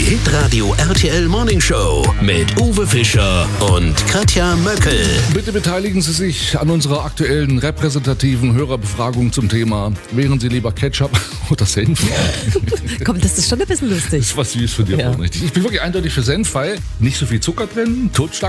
Hitradio RTL Morning Show mit Uwe Fischer und Katja Möckel. Bitte beteiligen Sie sich an unserer aktuellen repräsentativen Hörerbefragung zum Thema: Wären Sie lieber Ketchup oder Senf? Komm, das ist schon ein bisschen lustig. Das ist was süß von dir, Ja. richtig. Ich bin wirklich eindeutig für Senf, weil nicht so viel Zucker drin, Totschlag